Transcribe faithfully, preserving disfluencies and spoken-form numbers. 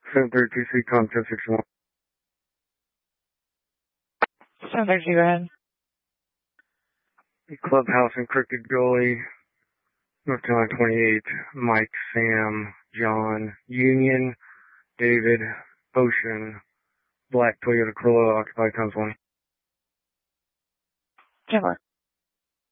seven thirty-two C, com ten sixty-one. seven thirty-two, go ahead. Clubhouse and Crooked Gully, North Carolina twenty-eight, Mike, Sam, John, Union, David, Ocean, Black Toyota Corolla, occupied times one. ten four.